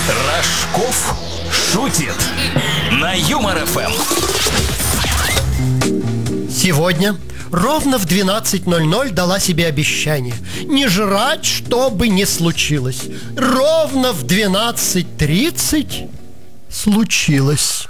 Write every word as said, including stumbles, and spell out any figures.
Рожков шутит на Юмор эф эм. Сегодня ровно в двенадцать ноль ноль дала себе обещание не жрать, что бы ни случилось. Ровно в двенадцать тридцать случилось.